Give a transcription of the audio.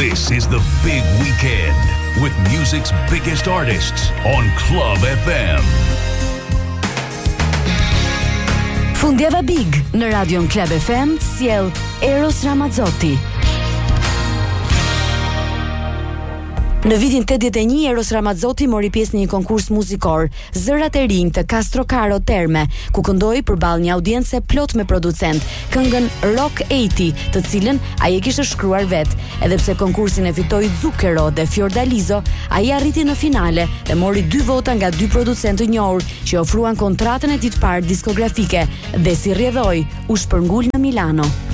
This is the big weekend with music's biggest artists on Club FM. Fundjava Big në Radion Club FM sjell Eros Ramazzotti. Në vitin 81, Eros Ramazzotti mori pjesë në një konkurs muzikor, Zërat e rinj të Castro Caro Terme, ku këndoi përballë një audiencë plot me producent, këngën Rock 80, të cilën ai e kishte shkruar vet. Edhe pse konkursin e fitoi Zucchero dhe Fiordaliso, ai arriti në finale dhe mori 2 vota nga 2 producentë të njohur që ofruan kontratën e tij të parë diskografike dhe si rrjedhoi, u shpërngul në Milano.